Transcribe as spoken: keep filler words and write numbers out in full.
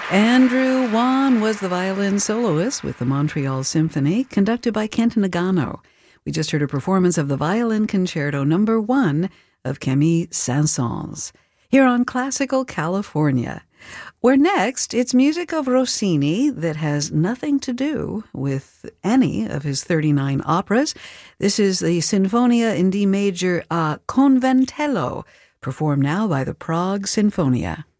Andrew Wan was the violin soloist with the Montreal Symphony, conducted by Kent Nagano. We just heard a performance of the Violin Concerto Number One of Camille Saint-Saëns, here on Classical California, where next it's music of Rossini that has nothing to do with any of his thirty-nine operas. This is the Sinfonia in D major a Conventello, performed now by the Prague Sinfonia.